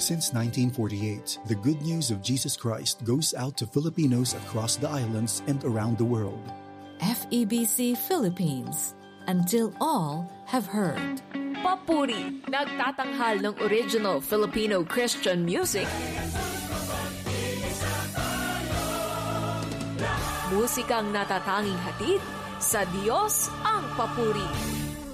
Since 1948, the good news of Jesus Christ goes out to Filipinos across the islands and around the world. FEBC Philippines, until all have heard. Papuri, nagtatanghal ng original Filipino Christian music. Musikang natatanging hatid, sa Diyos ang papuri.